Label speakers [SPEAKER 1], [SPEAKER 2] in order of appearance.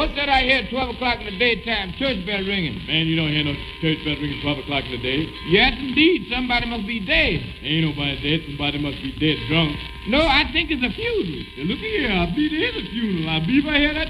[SPEAKER 1] What's that I hear at 12 o'clock in the daytime? Church bell ringing.
[SPEAKER 2] Man, you don't hear no church bell ringing 12 o'clock in the day.
[SPEAKER 1] Yes, indeed. Somebody must be dead.
[SPEAKER 2] Ain't nobody dead. Somebody must be dead drunk.
[SPEAKER 1] No, I think it's a funeral.
[SPEAKER 2] Now, look here. I believe it is a funeral. I believe I hear that